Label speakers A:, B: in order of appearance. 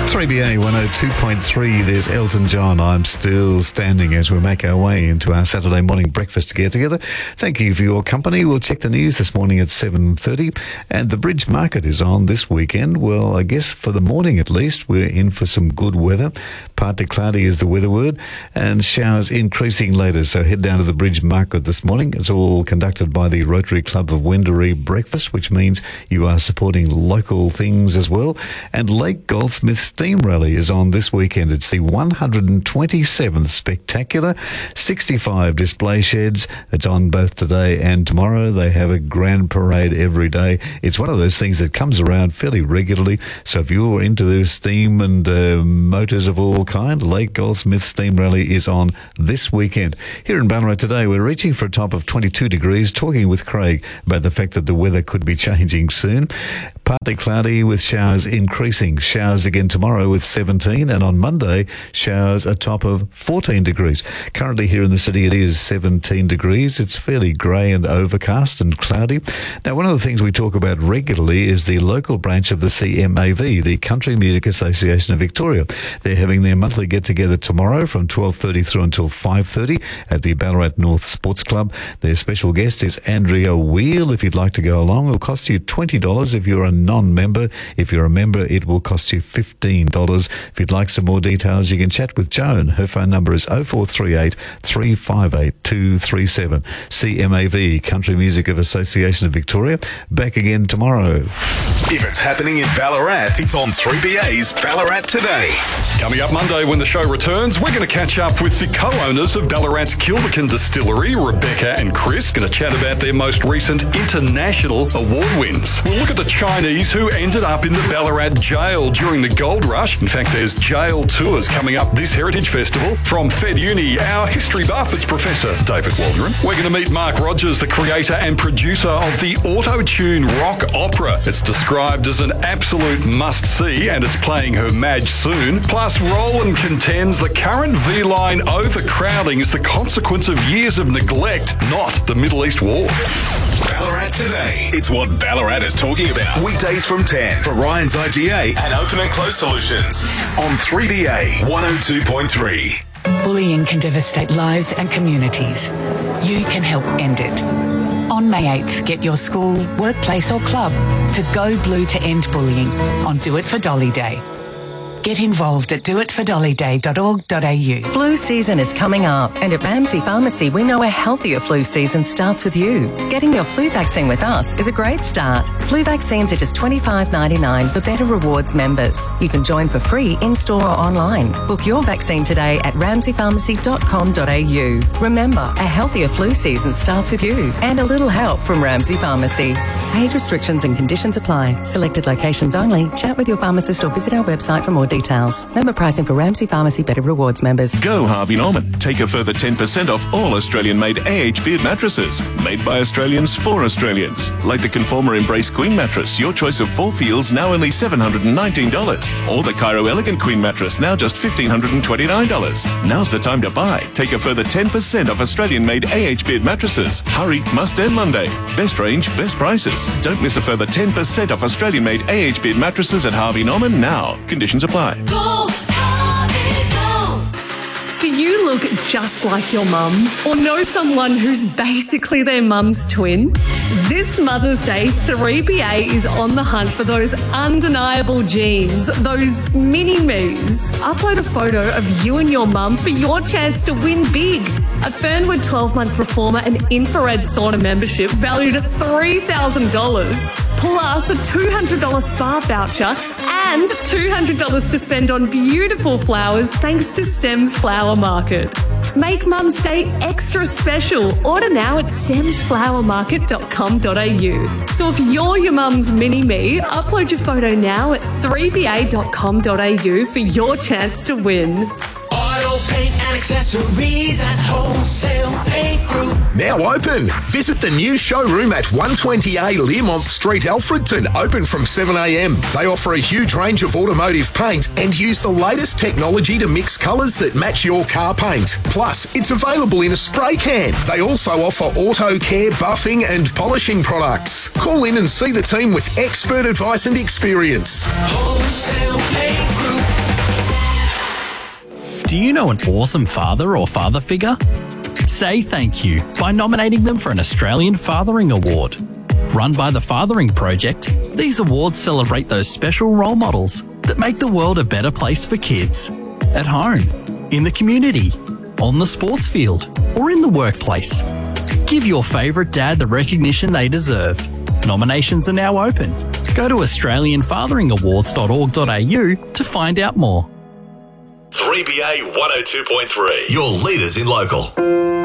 A: 3BA 102.3, there's Elton John. I'm still standing as we make our way into our Saturday morning breakfast to get together. Thank you for your company. We'll check the news this morning at 7:30. And the Bridge Market is on this weekend. Well, I guess for the morning at least, we're in for some good weather. Partly cloudy is the weather word, and showers increasing later. So head down to the Bridge Market this morning. It's all conducted by the Rotary Club of Wendouree Breakfast, which means you are supporting local things as well. And Lake Goldsmith Steam Rally is on this weekend. It's the 127th spectacular, 65 display sheds. It's on both today and tomorrow. They have a grand parade every day. It's one of those things that comes around fairly regularly. So if you're into those steam and motors of all kind, Lake Goldsmith Steam Rally is on this weekend. Here in Ballarat today, we're reaching for a top of 22 degrees, talking with Craig about the fact that the weather could be changing soon. Partly cloudy with showers increasing. Showers again tomorrow with 17, and on Monday, showers a top of 14 degrees. Currently here in the city, it is 17 degrees. It's fairly grey and overcast and cloudy. Now, one of the things we talk about regularly is the local branch of the CMAV, the Country Music Association of Victoria. They're having their monthly get-together tomorrow from 12:30 through until 5:30 at the Ballarat North Sports Club. Their special guest is Andrea Wheel. If you'd like to go along, it'll cost you $20 if you're a non-member. If you're a member, it will cost you $15. If you'd like some more details, you can chat with Joan. Her phone number is 0438 358 237. CMAV, Country Music Association of Victoria. Back again tomorrow.
B: If it's happening in Ballarat, it's on 3BA's Ballarat Today. Coming up Monday when the show returns, we're going to catch up with the co-owners of Ballarat's Kilbecan Distillery, Rebecca and Chris. Going to chat about their most recent international award wins. We'll look at the Chinese who ended up in the Ballarat jail during the gold rush. In fact, there's jail tours coming up this Heritage Festival. From Fed Uni, our history buff, it's Professor David Waldron. We're going to meet Mark Rogers, the creator and producer of the Auto-Tune rock opera. It's described as an absolute must-see, and it's playing her Madge soon. Plus, Roland contends the current V-line overcrowding is the consequence of years of neglect, not the Middle East war. Ballarat Today. It's what Ballarat is talking about. Weekdays from 10 for Ryan's IGA and Open and Close Solutions on 3BA 102.3.
C: Bullying can devastate lives and communities. You can help end it. On May 8th, get your school, workplace or club to go blue to end bullying on Do It for Dolly Day. Get involved at doitfordollyday.org.au.
D: Flu season is coming up, and at Ramsay Pharmacy, we know a healthier flu season starts with you. Getting your flu vaccine with us is a great start. Flu vaccines are just $25.99 for Better Rewards members. You can join for free in-store or online. Book your vaccine today at ramsaypharmacy.com.au. Remember, a healthier flu season starts with you, and a little help from Ramsay Pharmacy. Age restrictions and conditions apply. Selected locations only. Chat with your pharmacist or visit our website for more details. Member pricing for Ramsay Pharmacy Better Rewards members.
E: Go Harvey Norman. Take a further 10% off all Australian-made AH Beard mattresses. Made by Australians for Australians. Like the Conformer Embrace Queen mattress, your choice of 4 feels, now only $719. Or the Cairo Elegant Queen mattress, now just $1,529. Now's the time to buy. Take a further 10% off Australian-made AH Beard mattresses. Hurry, must end Monday. Best range, best prices. Don't miss a further 10% off Australian-made AH Beard mattresses at Harvey Norman now. Conditions apply.
F: Go, Harvey, go. Do you look just like your mum, or know someone who's basically their mum's twin? This Mother's Day, 3BA is on the hunt for those undeniable genes, those mini-me's. Upload a photo of you and your mum for your chance to win big. A Fernwood 12-month reformer and infrared sauna membership valued at $3,000. Plus a $200 spa voucher and $200 to spend on beautiful flowers thanks to Stems Flower Market. Make Mum's Day extra special. Order now at stemsflowermarket.com.au. So if you're your mum's mini-me, upload your photo now at 3ba.com.au for your chance to win.
G: Auto paint and accessories at Wholesale Paint Group.
H: Now open. Visit the new showroom at 120A Learmont Street, Alfredton. Open from 7 a.m. They offer a huge range of automotive paint and use the latest technology to mix colours that match your car paint. Plus, it's available in a spray can. They also offer auto care, buffing and polishing products. Call in and see the team with expert advice and experience.
G: Wholesale Paint Group.
I: Do you know an awesome father or father figure? Say thank you by nominating them for an Australian Fathering Award. Run by the Fathering Project, these awards celebrate those special role models that make the world a better place for kids. At home, in the community, on the sports field, or in the workplace. Give your favourite dad the recognition they deserve. Nominations are now open. Go to australianfatheringawards.org.au to find out more.
J: 3BA 102.3, your leaders in local.